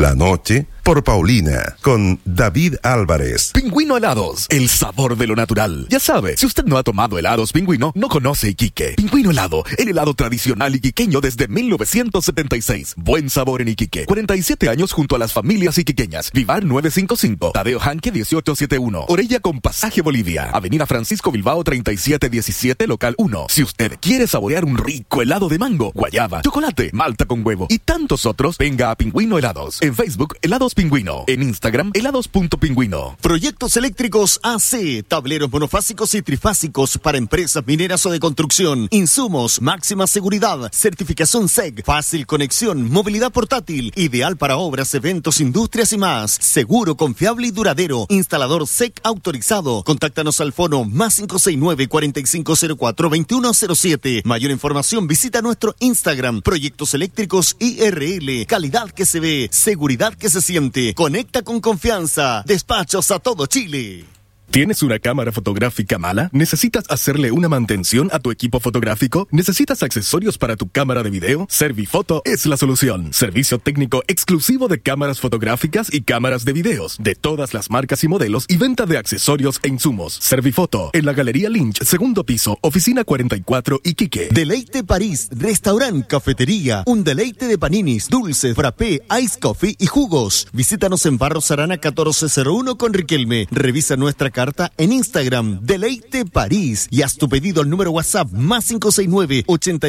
La noche por Paulina, con David Álvarez. Pingüino Helados, el sabor de lo natural. Ya sabe, si usted no ha tomado helados Pingüino, no conoce Iquique. Pingüino Helado, el helado tradicional iquiqueño desde 1976. Buen sabor en Iquique. 47 años junto a las familias iquiqueñas. Vivar 955, Tadeo Janque 1871. Orella con Pasaje Bolivia. Avenida Francisco Bilbao 3717, local 1. Si usted quiere saborear un rico helado de mango, guayaba, chocolate, malta con huevo y tantos otros, venga a Pingüino Helados. En Facebook, Helados Pingüino. En Instagram, helados.pingüino. Proyectos eléctricos AC, tableros monofásicos y trifásicos para empresas mineras o de construcción, insumos, máxima seguridad, certificación SEC, fácil conexión, movilidad portátil, ideal para obras, eventos, industrias y más, seguro, confiable y duradero, instalador SEC autorizado. Contáctanos al fono +569 4504 2107. Mayor información visita nuestro Instagram, Proyectos Eléctricos IRL, calidad que se ve, seguridad que se siente. Conecta con confianza. Despachos a todo Chile. ¿Tienes una cámara fotográfica mala? ¿Necesitas hacerle una mantención a tu equipo fotográfico? ¿Necesitas accesorios para tu cámara de video? Servifoto es la solución. Servicio técnico exclusivo de cámaras fotográficas y cámaras de videos, de todas las marcas y modelos, y venta de accesorios e insumos. Servifoto, en la Galería Lynch, segundo piso, oficina 44, Iquique. Deleite París, restaurante, cafetería, un deleite de paninis, dulces, frappé, ice coffee y jugos. Visítanos en Barros Arana 1401 con Riquelme. Revisa nuestra carta en Instagram, Deleite París, y haz tu pedido al número WhatsApp +569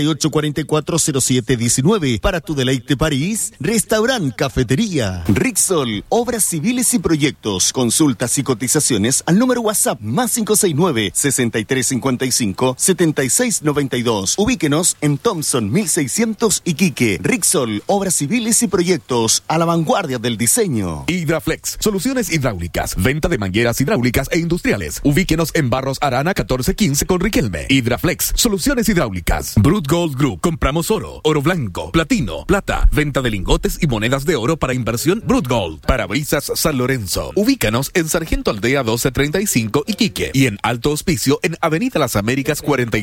88440719 para tu Deleite París, restaurante, cafetería. Rixol, obras civiles y proyectos, consultas y cotizaciones al número WhatsApp +569 6355 7692. Ubíquenos en Thompson 1600 Iquique. Rixol, obras civiles y proyectos a la vanguardia del diseño. Hidraflex, soluciones hidráulicas, venta de mangueras hidráulicas e industriales. Ubíquenos en Barros Arana 1415 con Riquelme. Hidraflex, soluciones hidráulicas. Brut Gold Group, compramos oro, oro blanco, platino, plata, venta de lingotes y monedas de oro para inversión Brut Gold. Parabrisas San Lorenzo. Ubícanos en Sargento Aldea 1235 Iquique y en Alto Hospicio en Avenida Las Américas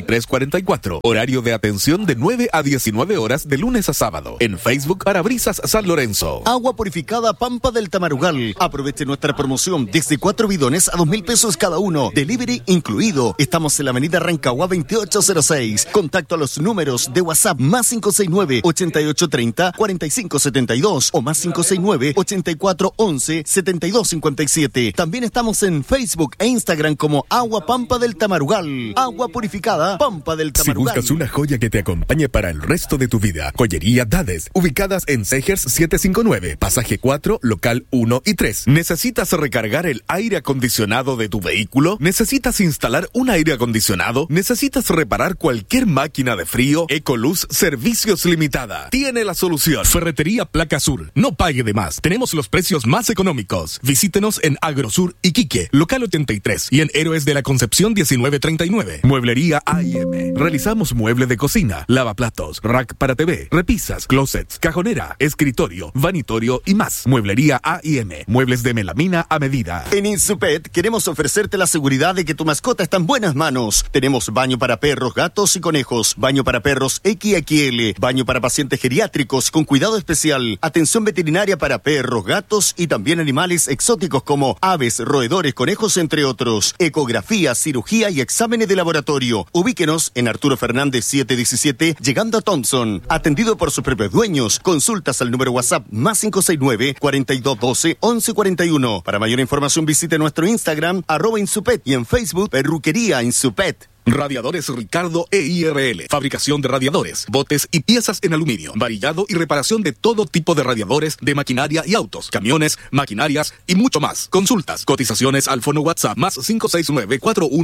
4344. Horario de atención de 9 a 19 horas de lunes a sábado. En Facebook, Parabrisas San Lorenzo. Agua purificada Pampa del Tamarugal. Aproveche nuestra promoción desde 4 bidones a 2.000 pesos cada uno. Delivery incluido. Estamos en la avenida Rancagua 2806. Contacto a los números de WhatsApp +569 8830 4572 o +569 8411 7257. También estamos en Facebook e Instagram como Agua Pampa del Tamarugal. Agua purificada Pampa del Tamarugal. Si buscas una joya que te acompañe para el resto de tu vida, Joyería Dades, ubicadas en Segers 759, pasaje 4, local 1 y 3. ¿Necesitas recargar el aire acondicionado de tu vehículo? ¿Necesitas instalar un aire acondicionado? ¿Necesitas reparar cualquier máquina de frío? Ecoluz Servicios Limitada tiene la solución. Ferretería Placa Sur. No pague de más. Tenemos los precios más económicos. Visítenos en Agrosur Iquique, local 83, y en Héroes de la Concepción 1939. Mueblería A&M. Realizamos mueble de cocina, lavaplatos, rack para TV, repisas, closets, cajonera, escritorio, vanitorio y más. Mueblería A&M. Muebles de melamina a medida. En Insupet queremos ofrecerte la seguridad de que tu mascota está en buenas manos. Tenemos baño para perros, gatos y conejos, baño para perros XXL, baño para pacientes geriátricos con cuidado especial, atención veterinaria para perros, gatos y también animales exóticos como aves, roedores, conejos, entre otros. Ecografía, cirugía y exámenes de laboratorio. Ubíquenos en Arturo Fernández 717, llegando a Thompson. Atendido por sus propios dueños. Consultas al número WhatsApp +569 4212 1141. Para mayor información visite nuestro Instagram @Insupet y en Facebook Perruquería Insupet. Radiadores Ricardo EIRL. Fabricación de radiadores, botes y piezas en aluminio. Varillado y reparación de todo tipo de radiadores, de maquinaria y autos, camiones, maquinarias y mucho más. Consultas, cotizaciones al fono WhatsApp +569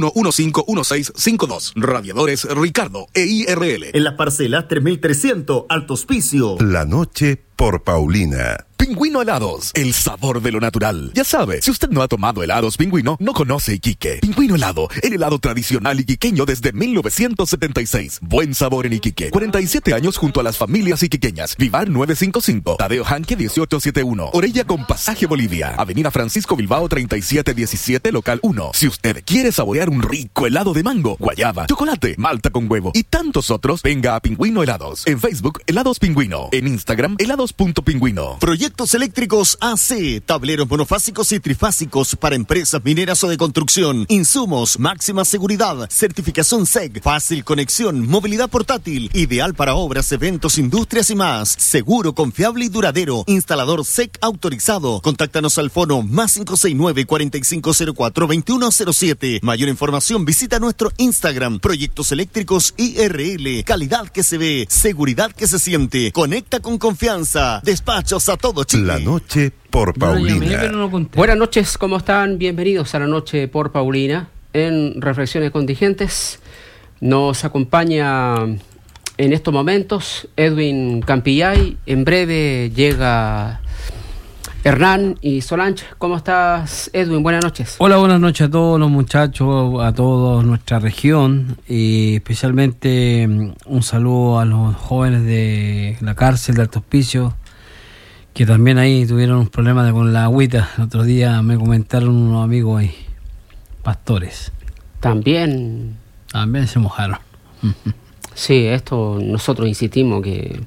41151652. Radiadores Ricardo EIRL. En las parcelas 3300 Alto Hospicio. La noche por Paulina. Pingüino Helados, el sabor de lo natural. Ya sabe, si usted no ha tomado helados Pingüino, no conoce Iquique. Pingüino Helado, el helado tradicional iquiqueño iquiqueño desde 1976. Buen sabor en Iquique. 47 años junto a las familias iquiqueñas. Vivar 955. Tadeo Hanque 1871. Orella con Pasaje Bolivia. Avenida Francisco Bilbao 3717, local 1. Si usted quiere saborear un rico helado de mango, guayaba, chocolate, malta con huevo y tantos otros, venga a Pingüino Helados. En Facebook, Helados Pingüino. En Instagram, helados.pingüino. Proyectos eléctricos AC. Tableros monofásicos y trifásicos para empresas mineras o de construcción. Insumos, máxima seguridad, certificación SEC, fácil conexión, movilidad portátil, ideal para obras, eventos, industrias y más. Seguro, confiable y duradero. Instalador SEC autorizado. Contáctanos al fono +569 4504 2107. Mayor información visita nuestro Instagram. Proyectos eléctricos IRL. Calidad que se ve, seguridad que se siente. Conecta con confianza. Despachos a todo Chile. La noche por Paulina. Buenas noches, ¿cómo están? Bienvenidos a la noche por Paulina en Reflexiones Contingentes. Nos acompaña en estos momentos Edwin Campillay. En breve llega Hernán y Solange. ¿Cómo estás, Edwin? Buenas noches. Hola, buenas noches a todos los muchachos, a toda nuestra región, y especialmente un saludo a los jóvenes de la cárcel de Alto Hospicio, que también ahí tuvieron un problema con la agüita. El otro día me comentaron unos amigos ahí, pastores. También se mojaron. Sí, esto nosotros insistimos que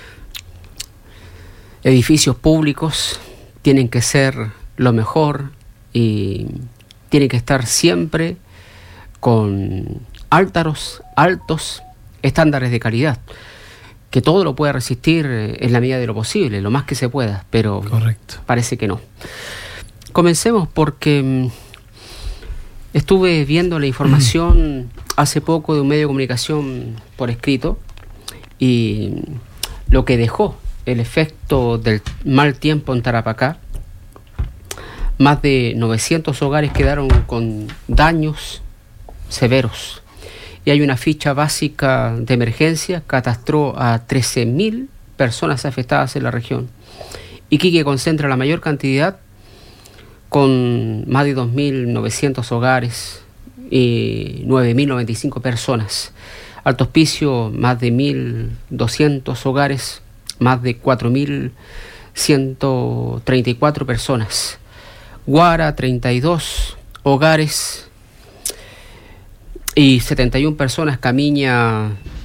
edificios públicos tienen que ser lo mejor y tienen que estar siempre con altos estándares de calidad, que todo lo pueda resistir en la medida de lo posible, lo más que se pueda, pero correcto, parece que no. Comencemos porque estuve viendo la información hace poco de un medio de comunicación por escrito y lo que dejó el efecto del mal tiempo en Tarapacá. Más de 900 hogares quedaron con daños severos y hay una ficha básica de emergencia, catastró a 13.000 personas afectadas en la región. Iquique concentra la mayor cantidad con más de 2.900 hogares y 9.095 personas. Alto Hospicio, más de 1.200 hogares, más de 4.134 personas. Guara, 32 hogares y 71 personas. Camiña,